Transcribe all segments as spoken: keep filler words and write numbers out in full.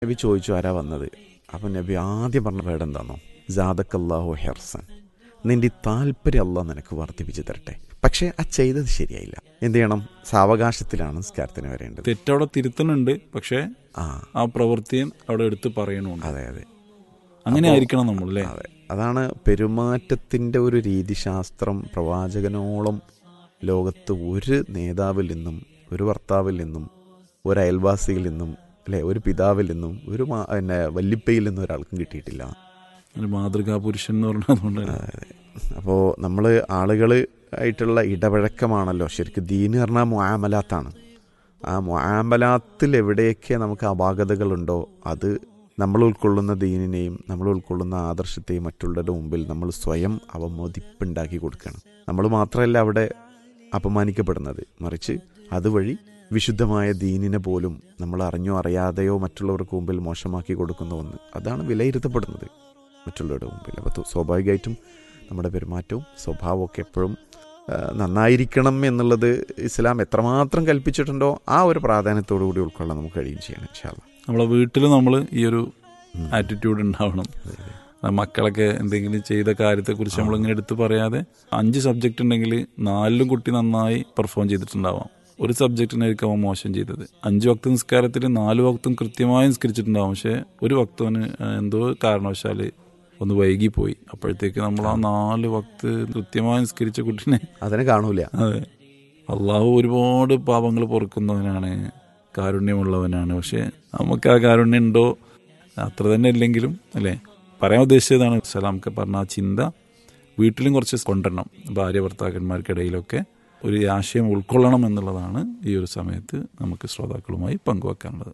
നബി ചോദിച്ചു ആരാ വന്നത്. അപ്പം നബി ആദ്യം പറഞ്ഞ വേർഡ് എന്താണോ, ജാദക്കല്ലാഹു ഹെർസൻ, നിന്റെ താല്പര്യം അള്ളാഹ് നിനക്ക് വർദ്ധിപ്പിച്ച് തരട്ടെ. പക്ഷേ ആ ചെയ്തത് ശരിയായില്ല. എന്ത് ചെയ്യണം? സാവകാശത്തിലാണ് നിസ്കാരത്തിന് വരേണ്ടത്. തെറ്റവിടെ തിരുത്തുന്നുണ്ട്, പക്ഷേ ആ ആ പ്രവൃത്തിയും അവിടെ എടുത്ത് പറയണുണ്ട്. അതെ അതെ, അങ്ങനെ ആയിരിക്കണം നമ്മൾ, അല്ലേ? അതെ, അതാണ് പെരുമാറ്റത്തിൻ്റെ ഒരു രീതിശാസ്ത്രം. പ്രവാചകനോളം ലോകത്ത് ഒരു നേതാവിൽ നിന്നും, ഒരു ഭർത്താവിൽ നിന്നും, ഒരു അയൽവാസിയിൽ നിന്നും, അല്ലെ, ഒരു പിതാവിൽ നിന്നും, ഒരു പിന്നെ വല്ലിപ്പയിൽ നിന്നും ഒരാൾക്കും കിട്ടിയിട്ടില്ല. ഒരു മാതൃകാ പുരുഷൻ എന്ന് പറഞ്ഞതുകൊണ്ട്. അപ്പോൾ നമ്മൾ ആളുകൾ ആയിട്ടുള്ള ഇടപഴക്കമാണല്ലോ ശരിക്കും ദീന് പറഞ്ഞാൽ മുആമലാത്താണ്. ആ മുആമലാത്തിൽ എവിടെയൊക്കെ നമുക്ക് അപാകതകളുണ്ടോ അത് നമ്മൾ ഉൾക്കൊള്ളുന്ന ദീനിനെയും നമ്മൾ ഉൾക്കൊള്ളുന്ന ആദർശത്തെയും മറ്റുള്ളവരുടെ മുമ്പിൽ നമ്മൾ സ്വയം അവമതിപ്പുണ്ടാക്കി കൊടുക്കണം. നമ്മൾ മാത്രമല്ല അവിടെ അപമാനിക്കപ്പെടുന്നത്, മറിച്ച് അതുവഴി വിശുദ്ധമായ ദീനിനെ പോലും നമ്മൾ അറിഞ്ഞോ അറിയാതെയോ മറ്റുള്ളവർക്ക് മുമ്പിൽ മോശമാക്കി കൊടുക്കുന്ന ഒന്ന്, അതാണ് വിലയിരുത്തപ്പെടുന്നത് മറ്റുള്ളവരുടെ മുമ്പിൽ. അപ്പോൾ സ്വാഭാവികമായിട്ടും നമ്മുടെ പെരുമാറ്റവും സ്വഭാവവും ഒക്കെ എപ്പോഴും നന്നായിരിക്കണം എന്നുള്ളത് ഇസ്ലാം എത്രമാത്രം കൽപ്പിച്ചിട്ടുണ്ടോ ആ ഒരു പ്രാധാന്യത്തോടു കൂടി ഉൾക്കൊള്ളാൻ നമുക്ക് കഴിയും ചെയ്യണം. ഇൻഷാ അല്ലാഹ് നമ്മളെ വീട്ടിൽ നമ്മൾ ഈ ഒരു ആറ്റിറ്റ്യൂഡ് ഉണ്ടാവണം. മക്കളൊക്കെ എന്തെങ്കിലും ചെയ്ത കാര്യത്തെക്കുറിച്ച് നമ്മളിങ്ങനെ എടുത്ത് പറയാതെ, അഞ്ച് സബ്ജക്റ്റ് ഉണ്ടെങ്കിൽ നാലിലും കുട്ടി നന്നായി പെർഫോം ചെയ്തിട്ടുണ്ടാവാം, ഒരു സബ്ജക്റ്റിനായിരിക്കും അവൻ മോശം ചെയ്തത്. അഞ്ച് വക്ത നിസ്കാരത്തിൽ നാല് വക്തും കൃത്യമായി നിസ്കരിച്ചിട്ടുണ്ടാവും, പക്ഷെ ഒരു വക്തവന് എന്തോ കാരണവശാൽ ഒന്ന് വൈകിപ്പോയി. അപ്പോഴത്തേക്ക് നമ്മൾ ആ നാല് വക്ത് കൃത്യമായി നിസ്കരിച്ച കുട്ടീനെ അതിനെ കാണൂല. അതെ, അള്ളാഹു ഒരുപാട് പാപങ്ങൾ പൊറുക്കുന്നവനാണ്, കാരുണ്യമുള്ളവനാണ്. പക്ഷെ നമുക്ക് ആ കാരുണ്യം ഉണ്ടോ അത്ര തന്നെ ഇല്ലെങ്കിലും, അല്ലേ? പറയാൻ ഉദ്ദേശിച്ചതാണ് സലാമൊക്കെ പറഞ്ഞ ആ ചിന്ത വീട്ടിലും കുറച്ച് കൊണ്ടുവരണം. ഭാര്യ ഭർത്താക്കന്മാർക്കിടയിലൊക്കെ ഒരു ആശയം ഉൾക്കൊള്ളണം എന്നുള്ളതാണ് ഈ ഒരു സമയത്ത് നമുക്ക് ശ്രോതാക്കളുമായി പങ്കുവെക്കാനുള്ളത്.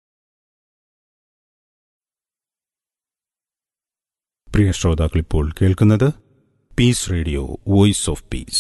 പ്രിയ ശ്രോതാക്കൾ, ഇപ്പോൾ കേൾക്കുന്നത് piece radio, voice of peace.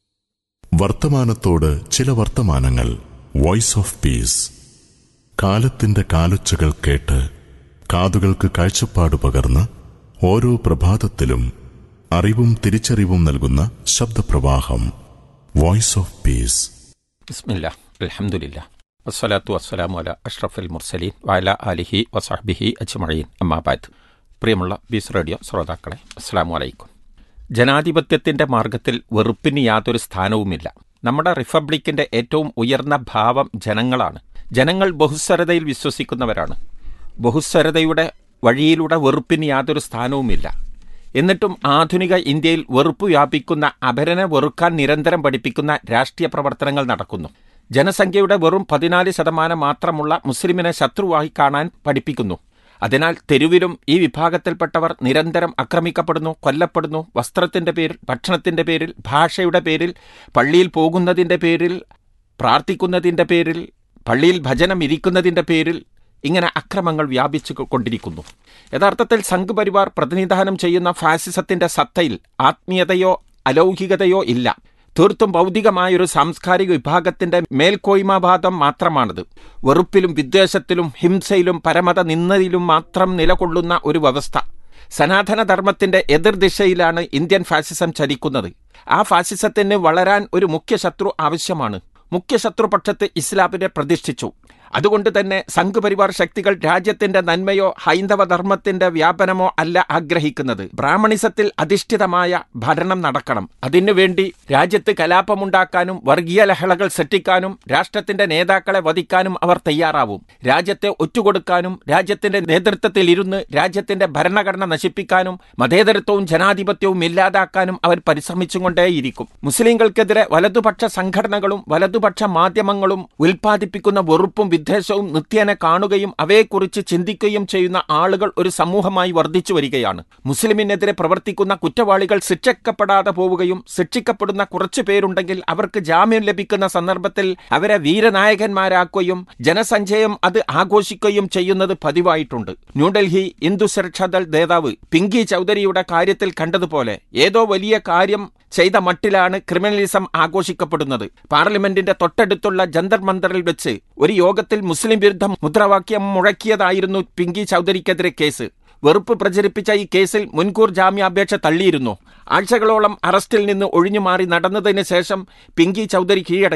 വർത്തമാനത്തോട് ചില വർത്തമാനങ്ങൾ. Voice of peace. കാലത്തിന്റെ കാലൊച്ചകൾ കേട്ട് കാതുകൾക്ക് കാഴ്ചപ്പാട് പകർന്ന് ഓരോ പ്രഭാതത്തിലും അറിവും തിരിച്ചറിവും നൽകുന്ന ശബ്ദപ്രവാഹം. Voice of peace. ബിസ്മില്ലാഹ്, അൽഹംദുലില്ലാഹ്, വസ്സലാത്തു വസ്സലാമു അലാ അഷ്റഫിൽ മുർസലീൻ വഅലാ ആലിഹി വസഹ്ബിഹി അജ്മഈൻ. അമ്മാ ബഅദ്. പ്രിയമുള്ള പീസ് റേഡിയോ ശ്രോതാക്കളെ, അസ്സലാമു അലൈക്കും. ജനാധിപത്യത്തിന്റെ മാർഗത്തിൽ വെറുപ്പിന് യാതൊരു സ്ഥാനവുമില്ല. നമ്മുടെ റിപ്പബ്ലിക്കിന്റെ ഏറ്റവും ഉയർന്ന ഭാവം ജനങ്ങളാണ്. ജനങ്ങൾ ബഹുസ്വരതയിൽ വിശ്വസിക്കുന്നവരാണ്. ബഹുസ്വരതയുടെ വഴിയിലൂടെ വെറുപ്പിന് യാതൊരു സ്ഥാനവുമില്ല. എന്നിട്ടും ആധുനിക ഇന്ത്യയിൽ വെറുപ്പ് വ്യാപിക്കുന്ന, അപരനെ വെറുക്കാൻ നിരന്തരം പഠിപ്പിക്കുന്ന രാഷ്ട്രീയ പ്രവർത്തനങ്ങൾ നടക്കുന്നു. ജനസംഖ്യയുടെ വെറും പതിനാല് ശതമാനം മാത്രമുള്ള മുസ്ലിമിനെ ശത്രുവായി കാണാൻ പഠിപ്പിക്കുന്നു. അതിനാൽ തെരുവിലും ഈ വിഭാഗത്തിൽപ്പെട്ടവർ നിരന്തരം ആക്രമിക്കപ്പെടുന്നു, കൊല്ലപ്പെടുന്നു. വസ്ത്രത്തിന്റെ പേരിൽ, ഭക്ഷണത്തിന്റെ പേരിൽ, ഭാഷയുടെ പേരിൽ, പള്ളിയിൽ പോകുന്നതിൻ്റെ പേരിൽ, പ്രാർത്ഥിക്കുന്നതിൻ്റെ പേരിൽ, പള്ളിയിൽ ഭജനം ഇരിക്കുന്നതിൻ്റെ പേരിൽ ഇങ്ങനെ അക്രമങ്ങൾ വ്യാപിച്ചു കൊണ്ടിരിക്കുന്നു. യഥാർത്ഥത്തിൽ സംഘ് പരിവാർ പ്രതിനിധാനം ചെയ്യുന്ന ഫാസിസത്തിന്റെ സത്തയിൽ ആത്മീയതയോ അലൗകികതയോ ഇല്ല. തീർത്തും ഭൗതികമായൊരു സാംസ്കാരിക വിഭാഗത്തിന്റെ മേൽക്കോയ്മവാദം മാത്രമാണത്. വെറുപ്പിലും വിദ്വേഷത്തിലും ഹിംസയിലും പരമത നിന്നതിലും മാത്രം നിലകൊള്ളുന്ന ഒരു വ്യവസ്ഥ. സനാതനധർമ്മത്തിന്റെ എതിർദിശയിലാണ് ഇന്ത്യൻ ഫാസിസം ചലിക്കുന്നത്. ആ ഫാസിസത്തിന് വളരാൻ ഒരു മുഖ്യശത്രു ആവശ്യമാണ്. മുഖ്യശത്രുപക്ഷത്ത് ഇസ്ലാമിനെ പ്രതിഷ്ഠിച്ചു. അതുകൊണ്ട് തന്നെ സംഘ് പരിവാർ ശക്തികൾ രാജ്യത്തിന്റെ നന്മയോ ഹൈന്ദവ ധർമ്മത്തിന്റെ വ്യാപനമോ അല്ല ആഗ്രഹിക്കുന്നത്. ബ്രാഹ്മണിസത്തിൽ അധിഷ്ഠിതമായ ഭരണം നടക്കണം. അതിനുവേണ്ടി രാജ്യത്ത് കലാപമുണ്ടാക്കാനും വർഗീയ ലഹളകൾ സൃഷ്ടിക്കാനും രാഷ്ട്രത്തിന്റെ നേതാക്കളെ വധിക്കാനും അവർ തയ്യാറാവും. രാജ്യത്തെ ഒറ്റുകൊടുക്കാനും രാജ്യത്തിന്റെ നേതൃത്വത്തിൽ ഇരുന്ന് രാജ്യത്തിന്റെ ഭരണഘടന നശിപ്പിക്കാനും മതേതരത്വവും ജനാധിപത്യവും ഇല്ലാതാക്കാനും അവർ പരിശ്രമിച്ചുകൊണ്ടേയിരിക്കും. മുസ്ലിങ്ങൾക്കെതിരെ വലതുപക്ഷ സംഘടനകളും വലതുപക്ഷ മാധ്യമങ്ങളും ഉൽപ്പാദിപ്പിക്കുന്ന വെറുപ്പും വിദ്വേഷവും നിത്യേന കാണുകയും അവയെക്കുറിച്ച് ചിന്തിക്കുകയും ചെയ്യുന്ന ആളുകൾ ഒരു സമൂഹമായി വർദ്ധിച്ചു വരികയാണ്. മുസ്ലിമിനെതിരെ പ്രവർത്തിക്കുന്ന കുറ്റവാളികൾ ശിക്ഷിക്കപ്പെടാതെ പോവുകയും ശിക്ഷിക്കപ്പെടുന്ന കുറച്ചു പേരുണ്ടെങ്കിൽ അവർക്ക് ജാമ്യം ലഭിക്കുന്ന സന്ദർഭത്തിൽ അവരെ വീരനായകന്മാരാക്കുകയും ജനസഞ്ചയം അത് ആഘോഷിക്കുകയും ചെയ്യുന്നത് പതിവായിട്ടുണ്ട്. ന്യൂഡൽഹി ഹിന്ദു സുരക്ഷാദൾ നേതാവ് പിങ്കി ചൗധരിയുടെ കാര്യത്തിൽ കണ്ടതുപോലെ ഏതോ വലിയ കാര്യം ചെയ്ത മട്ടിലാണ് ക്രിമിനലിസം ആഘോഷിക്കപ്പെടുന്നത്. പാർലമെന്റിന്റെ തൊട്ടടുത്തുള്ള ജന്തർ മന്ദറിൽ വെച്ച് ഒരു യോഗത്തിൽ മുസ്ലിം വിരുദ്ധ മുദ്രാവാക്യം മുഴക്കിയതായിരുന്നു പിങ്കി ചൗധരിക്കെതിരെ കേസ്. വെറുപ്പ് പ്രചരിപ്പിച്ച ഈ കേസിൽ മുൻകൂർ ജാമ്യാപേക്ഷ തള്ളിയിരുന്നു. ആഴ്ചകളോളം അറസ്റ്റിൽ നിന്ന് ഒഴിഞ്ഞുമാറി നടന്നതിന് ശേഷം പിങ്കി ചൗധരി കീഴടങ്ങി.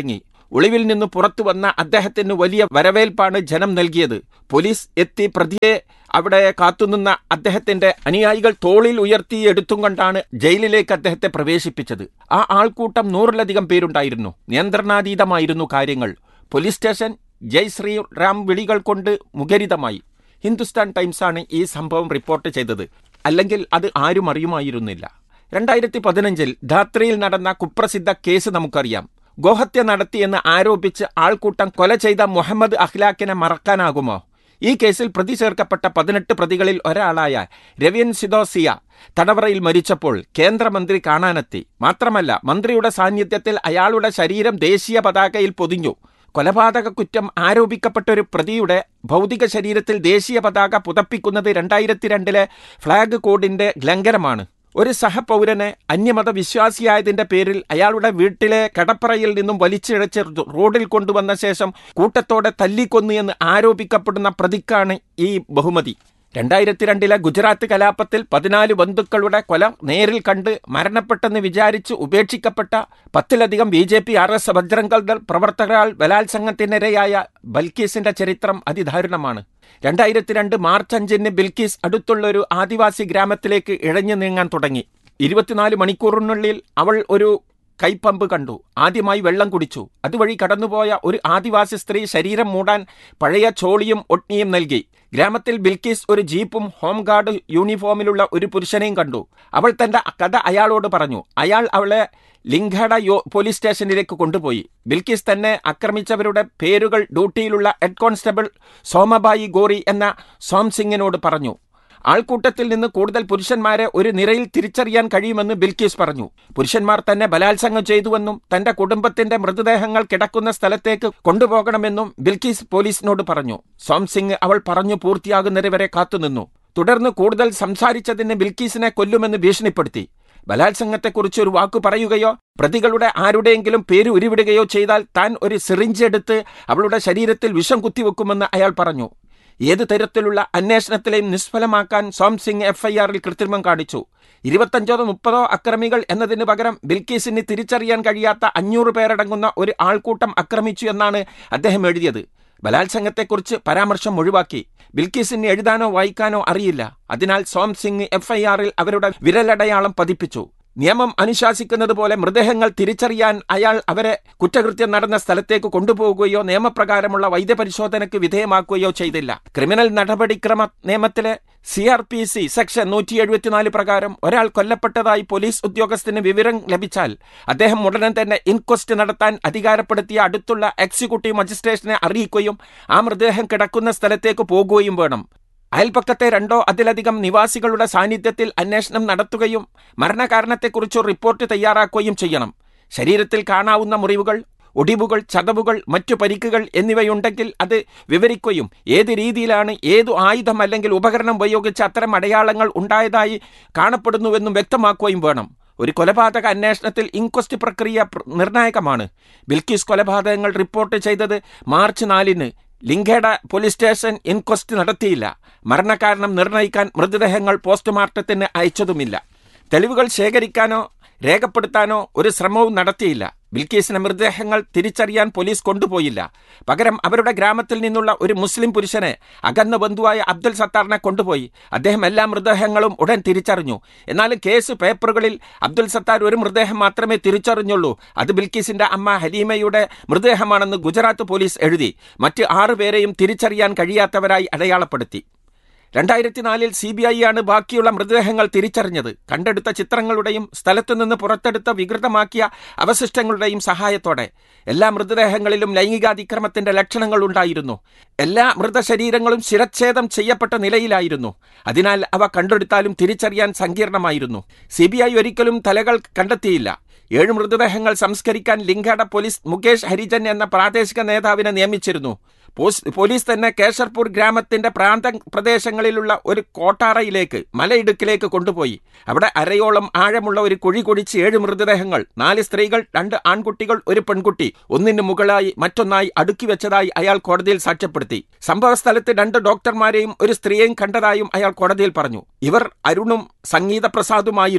ഒളിവിൽ നിന്ന് പുറത്തു വന്ന അദ്ദേഹത്തിന് വലിയ വരവേൽപ്പാണ് ജനം നൽകിയത്. പോലീസ് എത്തി പ്രതിയെ അവിടെ കാത്തുനിന്ന അദ്ദേഹത്തിന്റെ അനുയായികൾ തോളിൽ ഉയർത്തി എടുത്തും കൊണ്ടാണ് ജയിലിലേക്ക് അദ്ദേഹത്തെ പ്രവേശിപ്പിച്ചത്. ആ ആൾക്കൂട്ടം നൂറിലധികം പേരുണ്ടായിരുന്നു. നിയന്ത്രണാതീതമായിരുന്നു കാര്യങ്ങൾ. പോലീസ് സ്റ്റേഷൻ ജയ് ശ്രീറാം വിളികൾ കൊണ്ട് മുഖരിതമായി. ഹിന്ദുസ്ഥാൻ ടൈംസാണ് ഈ സംഭവം റിപ്പോർട്ട് ചെയ്തത്. അല്ലെങ്കിൽ അത് ആരും അറിയുമായിരുന്നില്ല. രണ്ടായിരത്തി പതിനഞ്ചിൽ ധാത്രിയിൽ നടന്ന കുപ്രസിദ്ധ കേസ് നമുക്കറിയാം. ഗോഹത്യ നടത്തിയെന്ന് ആരോപിച്ച് ആൾക്കൂട്ടം കൊല ചെയ്ത മുഹമ്മദ് അഖ്ലാഖിനെ മറക്കാനാകുമോ? ഈ കേസിൽ പ്രതി ചേർക്കപ്പെട്ട പതിനെട്ട് പ്രതികളിൽ ഒരാളായ രവിയൻ സിദോസിയ തടവറയിൽ മരിച്ചപ്പോൾ കേന്ദ്രമന്ത്രി കാണാനെത്തി. മാത്രമല്ല, മന്ത്രിയുടെ സാന്നിധ്യത്തിൽ അയാളുടെ ശരീരം ദേശീയ പതാകയിൽ പൊതിഞ്ഞു. കൊലപാതക കുറ്റം ആരോപിക്കപ്പെട്ട ഒരു പ്രതിയുടെ ഭൗതിക ശരീരത്തിൽ ദേശീയ പതാക പുതപ്പിക്കുന്നത് രണ്ടായിരത്തി രണ്ടിലെ ഫ്ലാഗ് കോഡിന്റെ ലംഘനമാണ്. ഒരു സഹപൗരനെ അന്യമത വിശ്വാസിയായതിന്റെ പേരിൽ അയാളുടെ വീട്ടിലെ കടപ്പറയിൽ നിന്നും വലിച്ചിഴച്ച് റോഡിൽ കൊണ്ടുവന്ന ശേഷം കൂട്ടത്തോടെ തല്ലിക്കൊന്നു എന്ന് ആരോപിക്കപ്പെടുന്ന പ്രതിക്കാണ് ഈ ബഹുമതി. രണ്ടായിരത്തി രണ്ടിലെ ഗുജറാത്ത് കലാപത്തിൽ പതിനാല് ബന്ധുക്കളുടെ കൊല നേരിൽ കണ്ട് മരണപ്പെട്ടെന്ന് വിചാരിച്ച് ഉപേക്ഷിക്കപ്പെട്ട പത്തിലധികം B J P R S Bajrang Dal പ്രവർത്തകരാൽ ബലാത്സംഗത്തിനിരയായ ബൽക്കീസിന്റെ ചരിത്രം അതിദാരുണമാണ്. രണ്ടായിരത്തി രണ്ട് മാർച്ച് അഞ്ചിന് ബിൽക്കീസ് അടുത്തുള്ളൊരു ആദിവാസി ഗ്രാമത്തിലേക്ക് ഇഴഞ്ഞു നീങ്ങാൻ തുടങ്ങി. ഇരുപത്തിനാല് മണിക്കൂറിനുള്ളിൽ അവൾ ഒരു കൈപ്പമ്പ് കണ്ടു. ആദ്യമായി വെള്ളം കുടിച്ചു. അതുവഴി കടന്നുപോയ ഒരു ആദിവാസി സ്ത്രീ ശരീരം മൂടാൻ പഴയ ചോളിയും ഒട്നിയും നൽകി. ഗ്രാമത്തിൽ ബിൽക്കീസ് ഒരു ജീപ്പും ഹോംഗാർഡ് യൂണിഫോമിലുള്ള ഒരു പുരുഷനെയും കണ്ടു. അവൾ തന്റെ കഥ അയാളോട് പറഞ്ഞു. അയാൾ അവളെ ലിംഘാഡ യോ പോലീസ് സ്റ്റേഷനിലേക്ക് കൊണ്ടുപോയി. ബിൽക്കീസ് തന്നെ ആക്രമിച്ചവരുടെ പേരുകൾ ഡ്യൂട്ടിയിലുള്ള ഹെഡ് കോൺസ്റ്റബിൾ സോമബായി ഗോറി എന്ന സോം സിംഗിനോട് പറഞ്ഞു. ആൾക്കൂട്ടത്തിൽ നിന്ന് കൂടുതൽ പുരുഷന്മാരെ ഒരു നിരയിൽ തിരിച്ചറിയാൻ കഴിയുമെന്ന് ബിൽക്കീസ് പറഞ്ഞു. പുരുഷന്മാർ തന്നെ ബലാത്സംഗം ചെയ്തുവെന്നും തന്റെ കുടുംബത്തിന്റെ മൃതദേഹങ്ങൾ കിടക്കുന്ന സ്ഥലത്തേക്ക് കൊണ്ടുപോകണമെന്നും ബിൽക്കീസ് പോലീസിനോട് പറഞ്ഞു. സോം സിംഗ് അവൾ പറഞ്ഞു പൂർത്തിയാകുന്നതുവരെ കാത്തുനിന്നു. തുടർന്ന് കൂടുതൽ സംസാരിച്ചതിന് ബിൽക്കീസിനെ കൊല്ലുമെന്ന് ഭീഷണിപ്പെടുത്തി. ബലാത്സംഗത്തെക്കുറിച്ച് ഒരു വാക്കു പറയുകയോ പ്രതികളുടെ ആരുടെയെങ്കിലും പേര് ഉരുവിടുകയോ ചെയ്താൽ താൻ ഒരു സിറിഞ്ച് എടുത്ത് അവളുടെ ശരീരത്തിൽ വിഷം കുത്തിവെക്കുമെന്ന് അയാൾ പറഞ്ഞു. ഏതു തരത്തിലുള്ള അന്വേഷണത്തിലെയും നിഷ്ഫലമാക്കാൻ സോം സിംഗ് എഫ് ഐ ആറിൽ കൃത്രിമം കാണിച്ചു. ഇരുപത്തഞ്ചോ മുപ്പതോ അക്രമികൾ എന്നതിന് പകരം ബിൽക്കീസിന് തിരിച്ചറിയാൻ കഴിയാത്ത അഞ്ഞൂറ് പേരടങ്ങുന്ന ഒരു ആൾക്കൂട്ടം ആക്രമിച്ചു എന്നാണ് അദ്ദേഹം എഴുതിയത്. ബലാത്സംഗത്തെക്കുറിച്ച് പരാമർശം ഒഴിവാക്കി. ബിൽക്കീസിന് എഴുതാനോ വായിക്കാനോ അറിയില്ല. അതിനാൽ സോം സിംഗ് എഫ് ഐ ആറിൽ അവരുടെ വിരലടയാളം പതിപ്പിച്ചു. നിയമം അനുശാസിക്കുന്നത് പോലെ മൃതദേഹങ്ങൾ തിരിച്ചറിയാൻ അയാൾ അവരെ കുറ്റകൃത്യം നടന്ന സ്ഥലത്തേക്ക് കൊണ്ടുപോകുകയോ നിയമപ്രകാരമുള്ള വൈദ്യപരിശോധനയ്ക്ക് വിധേയമാക്കുകയോ ചെയ്തില്ല. ക്രിമിനൽ നടപടിക്രമ നിയമത്തിലെ C R P C section നൂറ്റി എഴുപത്തിനാല് പ്രകാരം ഒരാൾ കൊല്ലപ്പെട്ടതായി പോലീസ് ഉദ്യോഗസ്ഥന് വിവരം ലഭിച്ചാൽ അദ്ദേഹം ഉടനെ തന്നെ ഇൻക്വസ്റ്റ് നടത്താൻ അധികാരപ്പെടുത്തിയ അടുത്തുള്ള എക്സിക്യൂട്ടീവ് മജിസ്ട്രേറ്റിനെ അറിയിക്കുകയും ആ മൃതദേഹം കിടക്കുന്ന സ്ഥലത്തേക്ക് പോകുകയും വേണം. അയൽപക്കത്തെ രണ്ടോ അതിലധികം നിവാസികളുടെ സാന്നിധ്യത്തിൽ അന്വേഷണം നടത്തുകയും മരണകാരണത്തെക്കുറിച്ച് റിപ്പോർട്ട് തയ്യാറാക്കുകയും ചെയ്യണം. ശരീരത്തിൽ കാണാവുന്ന മുറിവുകൾ, ഒടിവുകൾ, ചതവുകൾ, മറ്റു പരിക്കുകൾ എന്നിവയുണ്ടെങ്കിൽ അത് വിവരിക്കുകയും ഏത് രീതിയിലാണ് ഏതു ആയുധം അല്ലെങ്കിൽ ഉപകരണം ഉപയോഗിച്ച് അത്തരം അടയാളങ്ങൾ ഉണ്ടായതായി കാണപ്പെടുന്നുവെന്നും വ്യക്തമാക്കുകയും വേണം. ഒരു കൊലപാതക അന്വേഷണത്തിൽ ഇൻക്വസ്റ്റ് പ്രക്രിയ നിർണായകമാണ്. ബിൽക്കീസ് കൊലപാതകങ്ങൾ റിപ്പോർട്ട് ചെയ്തത് മാർച്ച് നാലിന്. ലിംഘേഡ പോലീസ് സ്റ്റേഷൻ ഇൻക്വസ്റ്റ് നടത്തിയില്ല. മരണകാരണം നിർണയിക്കാൻ മൃതദേഹങ്ങൾ പോസ്റ്റ്മോർട്ടത്തിന് അയച്ചതുമില്ല. തെളിവുകൾ ശേഖരിക്കാനോ രേഖപ്പെടുത്താനോ ഒരു ശ്രമവും നടത്തിയില്ല. ബിൽക്കീസിന്റെ മൃതദേഹങ്ങൾ തിരിച്ചറിയാൻ പോലീസ് കൊണ്ടുപോയില്ല. പകരം അവരുടെ ഗ്രാമത്തിൽ നിന്നുള്ള ഒരു മുസ്ലിം പുരുഷനെ അകന്ന ബന്ധുവായ അബ്ദുൽ സത്താറിനെ കൊണ്ടുപോയി. അദ്ദേഹം എല്ലാ മൃതദേഹങ്ങളും ഉടൻ തിരിച്ചറിഞ്ഞു. എന്നാലും കേസ് പേപ്പറുകളിൽ അബ്ദുൽ സത്താർ ഒരു മൃതദേഹം മാത്രമേ തിരിച്ചറിഞ്ഞുള്ളൂ. അത് ബിൽക്കീസിന്റെ അമ്മ ഹലീമയുടെ മൃതദേഹമാണെന്ന് ഗുജറാത്ത് പോലീസ് എഴുതി. മറ്റ് ആറുപേരെയും തിരിച്ചറിയാൻ കഴിയാത്തവരായി അടയാളപ്പെടുത്തി. രണ്ടായിരത്തി നാലിൽ സി ബി ഐ ആണ് ബാക്കിയുള്ള മൃതദേഹങ്ങൾ തിരിച്ചറിഞ്ഞത്. കണ്ടെടുത്ത ചിത്രങ്ങളുടെയും സ്ഥലത്തുനിന്ന് പുറത്തെടുത്ത വികൃതമാക്കിയ അവശിഷ്ടങ്ങളുടെയും സഹായത്തോടെ. എല്ലാ മൃതദേഹങ്ങളിലും ലൈംഗികാതിക്രമത്തിന്റെ ലക്ഷണങ്ങൾ ഉണ്ടായിരുന്നു. എല്ലാ മൃതശരീരങ്ങളും ശിരച്ഛേദം ചെയ്യപ്പെട്ട നിലയിലായിരുന്നു. അതിനാൽ അവ കണ്ടെടുത്താലും തിരിച്ചറിയാൻ സങ്കീർണമായിരുന്നു. സി ബി ഐ ഒരിക്കലും തലകൾ കണ്ടെത്തിയില്ല. ഏഴ് മൃതദേഹങ്ങൾ സംസ്കരിക്കാൻ ലിംഘാഡ പോലീസ് മുകേഷ് ഹരിജൻ എന്ന പ്രാദേശിക നേതാവിനെ നിയമിച്ചിരുന്നു. പോലീസ് തന്നെ കേശർപൂർ ഗ്രാമത്തിന്റെ പ്രാന്ത പ്രദേശങ്ങളിലുള്ള ഒരു കോട്ടാറയിലേക്ക് മലയിടുക്കിലേക്ക് കൊണ്ടുപോയി. അവിടെ അരയോളം ആഴമുള്ള ഒരു കുഴി കുഴിച്ച് ഏഴ് മൃതദേഹങ്ങൾ, നാല് സ്ത്രീകൾ, രണ്ട് ആൺകുട്ടികൾ, ഒരു പെൺകുട്ടി ഒന്നിന് മുകളായി മറ്റൊന്നായി അടുക്കി വെച്ചതായി അയാൾ കോടതിയിൽ സാക്ഷ്യപ്പെടുത്തി. സംഭവസ്ഥലത്ത് രണ്ട് ഡോക്ടർമാരെയും ഒരു സ്ത്രീയെയും കണ്ടതായും അയാൾ കോടതിയിൽ പറഞ്ഞു. ഇവർ അരുണും സംഗീത പ്രസാദുമായിരുന്നു.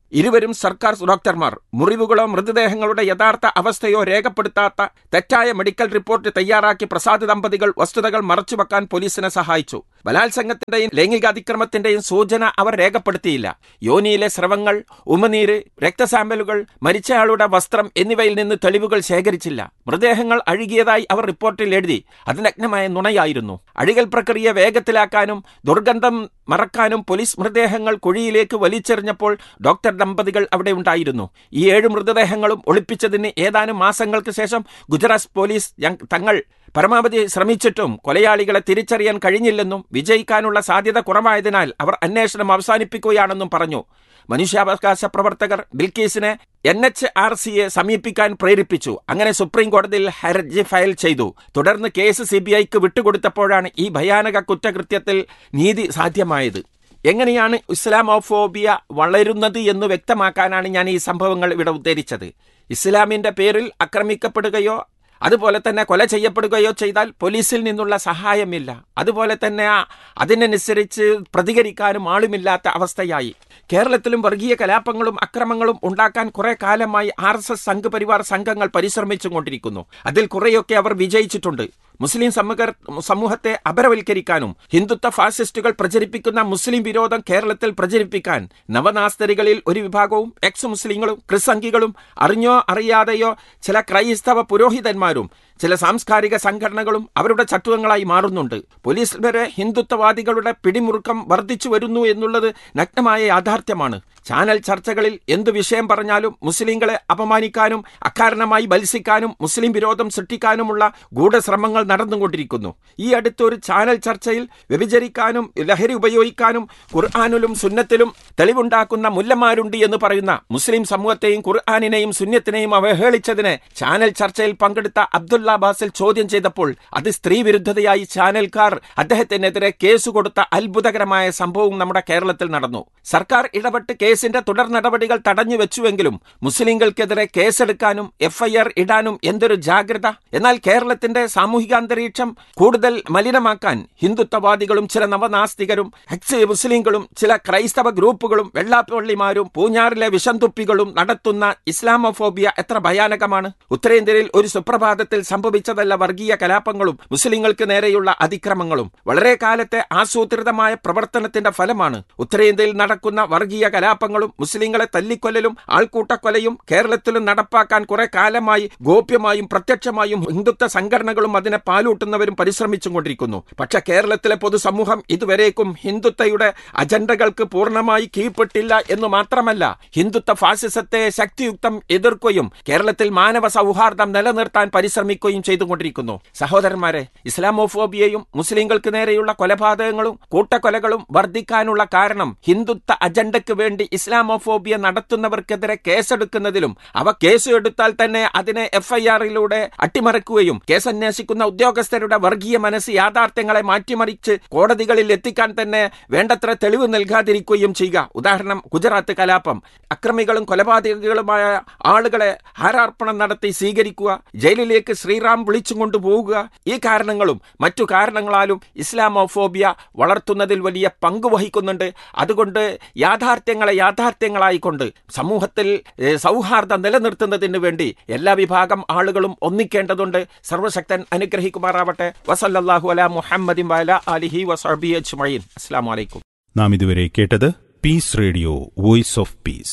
ഇരുവരും സർക്കാർ ഡോക്ടർമാർ. മുറിവുകളോ മൃതദേഹങ്ങളുടെ യഥാർത്ഥ അവസ്ഥയോ രേഖപ്പെടുത്താത്ത തെറ്റായ മെഡിക്കൽ റിപ്പോർട്ട് തയ്യാറാക്കി പ്രസാദ് ദമ്പതികൾ വസ്തുതകൾ മറച്ചുവെക്കാൻ പോലീസിനെ സഹായിച്ചു. ബലാത്സംഗത്തിന്റെയും ലൈംഗിക അതിക്രമത്തിന്റെയും സൂചന അവർ രേഖപ്പെടുത്തിയില്ല. യോനിയിലെ സ്രവങ്ങൾ, ഉമിനീര്, രക്തസാമ്പിളുകൾ, മരിച്ചയാളുടെ വസ്ത്രം എന്നിവയിൽ നിന്ന് തെളിവുകൾ ശേഖരിച്ചില്ല. മൃതദേഹങ്ങൾ അഴുകിയതായി അവർ റിപ്പോർട്ടിൽ എഴുതി. അത് നഗ്നമായ നുണയായിരുന്നു. അഴുകൽ പ്രക്രിയ വേഗത്തിലാക്കാനും ദുർഗന്ധം മറക്കാനും പോലീസ് മൃതദേഹങ്ങൾ കുഴിയിലേക്ക് വലിച്ചെറിഞ്ഞപ്പോൾ ഡോക്ടർ ദമ്പതികൾ അവിടെ ഉണ്ടായിരുന്നു. ഈ ഏഴ് മൃതദേഹങ്ങളും ഒളിപ്പിച്ചതിന് ഏതാനും മാസങ്ങൾക്ക് ശേഷം ഗുജറാത്ത് പോലീസ് തങ്ങൾ പരമാവധി ശ്രമിച്ചിട്ടും കൊലയാളികളെ തിരിച്ചറിയാൻ കഴിഞ്ഞില്ലെന്നും വിജയിക്കാനുള്ള സാധ്യത കുറവായതിനാൽ അവർ അന്വേഷണം അവസാനിപ്പിക്കുകയാണെന്നും പറഞ്ഞു. മനുഷ്യാവകാശ പ്രവർത്തകർ ബിൽക്കീസിനെ എൻ എച്ച് ആർ സിയെ സമീപിക്കാൻ പ്രേരിപ്പിച്ചു. അങ്ങനെ സുപ്രീം കോടതിയിൽ ഹർജി ഫയൽ ചെയ്തു. തുടർന്ന് കേസ് സി ബി ഐക്ക് വിട്ടുകൊടുത്തപ്പോഴാണ് ഈ ഭയാനക കുറ്റകൃത്യത്തിൽ നീതി സാധ്യമായത്. എങ്ങനെയാണ് ഇസ്ലാമോഫോബിയ വളരുന്നത് എന്ന് വ്യക്തമാക്കാനാണ് ഞാൻ ഈ സംഭവങ്ങൾ ഇവിടെ ഉദ്ധരിച്ചത്. ഇസ്ലാമിന്റെ പേരിൽ ആക്രമിക്കപ്പെടുകയോ അതുപോലെ തന്നെ കൊല ചെയ്യപ്പെടുകയോ ചെയ്താൽ പോലീസിൽ നിന്നുള്ള സഹായമില്ല. അതുപോലെ തന്നെ അതിനനുസരിച്ച് പ്രതികരിക്കാനും ആളുമില്ലാത്ത അവസ്ഥയായി. കേരളത്തിലും വർഗീയ കലാപങ്ങളും അക്രമങ്ങളും ഉണ്ടാക്കാൻ കുറെ കാലമായി ആർ എസ് എസ് സംഘപരിവാർ സംഘങ്ങൾ പരിശ്രമിച്ചുകൊണ്ടിരിക്കുന്നു. അതിൽ കുറെയൊക്കെ അവർ വിജയിച്ചിട്ടുണ്ട്. മുസ്ലിം സമൂഹത്തെ അപരവൽക്കരിക്കാനും ഹിന്ദുത്വ ഫാസിസ്റ്റുകൾ പ്രചരിപ്പിക്കുന്ന മുസ്ലിം വിരോധം കേരളത്തിൽ പ്രചരിപ്പിക്കാൻ നവനാസ്തരികളിൽ ഒരു വിഭാഗവും എക്സ് മുസ്ലിങ്ങളും ക്രിസംഖികളും അറിഞ്ഞോ അറിയാതെയോ ചില ക്രൈസ്തവ പുരോഹിതന്മാരും ചില സാംസ്കാരിക സംഘടനകളും അവരുടെ ചട്ടുകങ്ങളായി മാറുന്നുണ്ട്. പോലീസ് വരെ ഹിന്ദുത്വവാദികളുടെ പിടിമുറുക്കം വർദ്ധിച്ചു വരുന്നു എന്നുള്ളത് നഗ്നമായ യാഥാർത്ഥ്യമാണ്. ചാനൽ ചർച്ചകളിൽ എന്തു വിഷയം പറഞ്ഞാലും മുസ്ലിങ്ങളെ അപമാനിക്കാനും അകാരണമായി ബത്സിക്കാനും മുസ്ലിം വിരോധം സൃഷ്ടിക്കാനുമുള്ള ഗൂഢശ്രമങ്ങൾ നടന്നുകൊണ്ടിരിക്കുന്നു. ഈ അടുത്തൊരു ചാനൽ ചർച്ചയിൽ വ്യഭിചരിക്കാനും ലഹരി ഉപയോഗിക്കാനും ഖുർആാനിലും സുന്നത്തിലും തെളിവുണ്ടാക്കുന്ന മുല്ലമാരുണ്ട് എന്ന് പറയുന്ന മുസ്ലിം സമൂഹത്തെയും ഖുർആാനിനെയും സുന്നത്തിനെയും അവഹേളിച്ചതിനെ ചാനൽ ചർച്ചയിൽ പങ്കെടുത്ത അബ്ദുള്ള ബാസിൽ ചോദ്യം ചെയ്തപ്പോൾ അത് സ്ത്രീ വിരുദ്ധതയായി ചാനൽക്കാർ അദ്ദേഹത്തിനെതിരെ കേസ് കൊടുത്ത അത്ഭുതകരമായ സംഭവം നമ്മുടെ കേരളത്തിൽ നടന്നു. സർക്കാർ ഇടപെട്ട് കേസിന്റെ തുടർ നടപടികൾ തടഞ്ഞു വെച്ചുവെങ്കിലും മുസ്ലിങ്ങൾക്കെതിരെ കേസെടുക്കാനും എഫ്ഐആർ ഇടാനും എന്തൊരു ജാഗ്രത! എന്നാൽ കേരളത്തിന്റെ സാമൂഹികാന്തരീക്ഷം കൂടുതൽ മലിനമാക്കാൻ ഹിന്ദുത്വവാദികളും ചില നവനാസ്തികരും എക്സ് മുസ്ലിങ്ങളും ചില ക്രൈസ്തവ ഗ്രൂപ്പുകളും വെള്ളാപ്പള്ളിമാരും പൂഞ്ഞാറിലെ വിഷംതുപ്പികളും നടത്തുന്ന ഇസ്ലാമോഫോബിയ എത്ര ഭയാനകമാണ്! ഉത്തരേന്ത്യയിൽ ഒരു സുപ്രഭാതത്തിൽ സംഭവിച്ചതല്ല വർഗീയ കലാപങ്ങളും മുസ്ലിങ്ങൾക്ക് നേരെയുള്ള അതിക്രമങ്ങളും. വളരെ കാലത്തെ ആസൂത്രിതമായ പ്രവർത്തനത്തിന്റെ ഫലമാണ്. ഉത്തരേന്ത്യയിൽ നടക്കുന്ന വർഗീയ കലാപങ്ങളും മുസ്ലിങ്ങളെ തല്ലിക്കൊല്ലലും ആൾക്കൂട്ടക്കൊലയും കേരളത്തിലും നടപ്പാക്കാൻ കുറെ കാലമായി ഗോപ്യമായും പ്രത്യക്ഷമായും ഹിന്ദുത്വ സംഘടനകളും അതിനെ പാലൂട്ടുന്നവരും പരിശ്രമിച്ചുകൊണ്ടിരിക്കുന്നു. പക്ഷെ കേരളത്തിലെ പൊതുസമൂഹം ഇതുവരേക്കും ഹിന്ദുത്വയുടെ അജണ്ടകൾക്ക് പൂർണ്ണമായി കീഴ്പ്പെട്ടില്ല എന്ന് മാത്രമല്ല, ഹിന്ദുത്വ ഫാസിസത്തെ ശക്തിയുക്തം എതിർക്കുകയും കേരളത്തിൽ മാനവ സൗഹാർദ്ദം നിലനിർത്താൻ പരിശ്രമിക്കുകയും ചെയ്തുകൊണ്ടിരിക്കുന്നു. സഹോദരന്മാരെ, ഇസ്ലാമോഫോബിയയും മുസ്ലിങ്ങൾക്ക് നേരെയുള്ള കൊലപാതകങ്ങളും കൂട്ടക്കൊലകളും വർദ്ധിക്കാനുള്ള കാരണം ഹിന്ദുത്വ അജണ്ടയ്ക്ക് വേണ്ടി ഇസ്ലാമോഫോബിയ നടത്തുന്നവർക്കെതിരെ കേസെടുക്കുന്നതിലും അവ കേസ് എടുത്താൽ തന്നെ അതിനെ എഫ്ഐആറിലൂടെ അട്ടിമറിക്കുകയും കേസന്വേഷിക്കുന്ന ഉദ്യോഗസ്ഥരുടെ വർഗീയ മനസ്സ് യാഥാർത്ഥ്യങ്ങളെ മാറ്റിമറിച്ച് കോടതികളിൽ എത്തിക്കാൻ തന്നെ വേണ്ടത്ര തെളിവ് നൽകാതിരിക്കുകയും ചെയ്യുക. ഉദാഹരണം, ഗുജറാത്ത് കലാപം. അക്രമികളും കൊലപാതകികളുമായ ആളുകളെ ഹാരാർപ്പണം നടത്തി സ്വീകരിക്കുക, ജയിലിലേക്ക് ശ്രീറാം വിളിച്ചും കൊണ്ടുപോവുക. ഈ കാരണങ്ങളും മറ്റു കാരണങ്ങളാലും ഇസ്ലാമോഫോബിയ വളർത്തുന്നതിൽ വലിയ പങ്ക് വഹിക്കുന്നുണ്ട്. അതുകൊണ്ട് യാഥാർത്ഥ്യങ്ങളെ യാഥാർത്ഥ്യങ്ങളായിക്കൊണ്ട് സമൂഹത്തിൽ സൗഹാർദ്ദം നിലനിർത്തുന്നതിന് വേണ്ടി എല്ലാ വിഭാഗം ആളുകളും ഒന്നിക്കേണ്ടതുണ്ട്. സർവശക്തൻ അനുഗ്രഹിക്കുമാറാവട്ടെ. വസല്ലല്ലാഹു അലാ മുഹമ്മദിൻ വഅലാ ആലിഹി വസഹ്ബിഹി അജ്മഈൻ. അസ്സലാമു അലൈക്കും. നാം ഇതുവരെ കേട്ടത് piece radio voice of peace.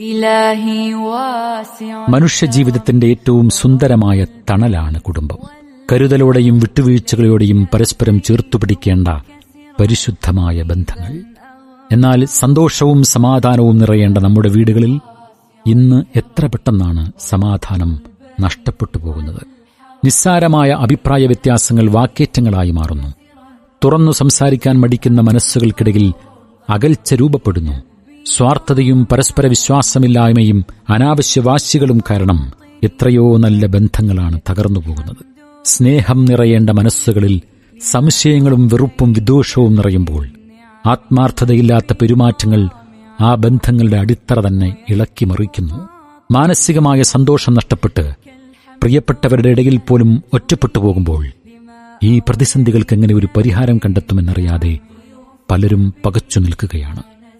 മനുഷ്യജീവിതത്തിന്റെ ഏറ്റവും സുന്ദരമായ തണലാണ് കുടുംബം. കരുതലോടെയും വിട്ടുവീഴ്ചകളോടെയും പരസ്പരം ചേർത്തുപിടിക്കേണ്ട പരിശുദ്ധമായ ബന്ധങ്ങൾ. എന്നാൽ സന്തോഷവും സമാധാനവും നിറയേണ്ട നമ്മുടെ വീടുകളിൽ ഇന്ന് എത്ര പെട്ടെന്നാണ് സമാധാനം നഷ്ടപ്പെട്ടു പോകുന്നത്. നിസ്സാരമായ അഭിപ്രായ വ്യത്യാസങ്ങൾ വാക്കേറ്റങ്ങളായി മാറുന്നു. തുറന്നു സംസാരിക്കാൻ മടിക്കുന്ന മനസ്സുകൾക്കിടയിൽ അകൽച്ച രൂപപ്പെടുന്നു. സ്വാർത്ഥതയും പരസ്പര വിശ്വാസമില്ലായ്മയും അനാവശ്യ വാശികളും കാരണം എത്രയോ നല്ല ബന്ധങ്ങളാണ് തകർന്നു പോകുന്നത്. സ്നേഹം നിറയേണ്ട മനസ്സുകളിൽ സംശയങ്ങളും വെറുപ്പും വിദ്വേഷവും നിറയുമ്പോൾ ആത്മാർത്ഥതയില്ലാത്ത പെരുമാറ്റങ്ങൾ ആ ബന്ധങ്ങളുടെ അടിത്തറ തന്നെ ഇളക്കി മറിക്കുന്നു. മാനസികമായ സന്തോഷം നഷ്ടപ്പെട്ട് പ്രിയപ്പെട്ടവരുടെ ഇടയിൽ പോലും ഒറ്റപ്പെട്ടു പോകുമ്പോൾ ഈ പ്രതിസന്ധികൾക്ക് എങ്ങനെ ഒരു പരിഹാരം കണ്ടെത്തുമെന്നറിയാതെ പലരും പകച്ചു നിൽക്കുകയാണ്.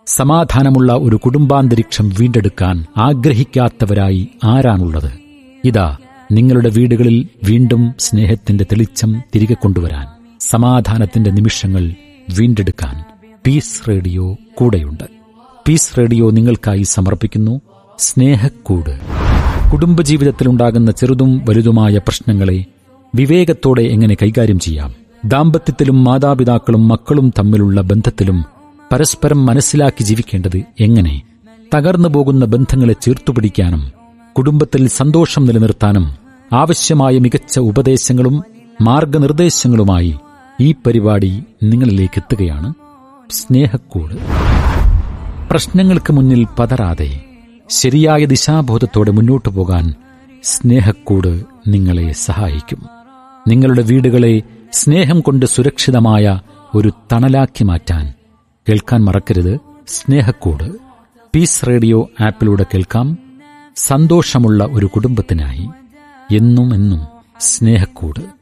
സമാധാനമുള്ള ഒരു കുടുംബാന്തരീക്ഷം വീണ്ടെടുക്കാൻ ആഗ്രഹിക്കാത്തവരായി ആരാണുള്ളത്? ഇതാ, നിങ്ങളുടെ വീടുകളിൽ വീണ്ടും സ്നേഹത്തിന്റെ തെളിച്ചം തിരികെ കൊണ്ടുവരാൻ, സമാധാനത്തിന്റെ നിമിഷങ്ങൾ വീണ്ടെടുക്കാൻ പീസ് റേഡിയോ കൂടെയുണ്ട്. പീസ് റേഡിയോ നിങ്ങൾക്കായി സമർപ്പിക്കുന്നു സ്നേഹക്കൂട്. കുടുംബജീവിതത്തിലുണ്ടാകുന്ന ചെറുതും വലുതുമായ പ്രശ്നങ്ങളെ വിവേകത്തോടെ എങ്ങനെ കൈകാര്യം ചെയ്യാം? ദാമ്പത്യത്തിലും മാതാപിതാക്കളും മക്കളും തമ്മിലുള്ള ബന്ധത്തിലും പരസ്പരം മനസ്സിലാക്കി ജീവിക്കേണ്ടത് എങ്ങനെ? തകർന്നു പോകുന്ന ബന്ധങ്ങളെ ചേർത്തുപിടിക്കാനും കുടുംബത്തിൽ സന്തോഷം നിലനിർത്താനും ആവശ്യമായ മികച്ച ഉപദേശങ്ങളും മാർഗനിർദ്ദേശങ്ങളുമായി ഈ പരിപാടി നിങ്ങളിലേക്ക് എത്തുകയാണ്. സ്നേഹക്കൂട്. പ്രശ്നങ്ങൾക്ക് മുന്നിൽ പതറാതെ ശരിയായ ദിശാബോധത്തോടെ മുന്നോട്ടു പോകാൻ സ്നേഹക്കൂട് നിങ്ങളെ സഹായിക്കും. നിങ്ങളുടെ വീടുകളെ സ്നേഹം കൊണ്ട് സുരക്ഷിതമായ ഒരു തണലാക്കി മാറ്റാൻ കേൾക്കാൻ മറക്കരുത് സ്നേഹക്കൂട്. പീസ് റേഡിയോ ആപ്പിലൂടെ കേൾക്കാം. സന്തോഷമുള്ള ഒരു കുടുംബത്തിനായി എന്നും എന്നും സ്നേഹക്കൂട്.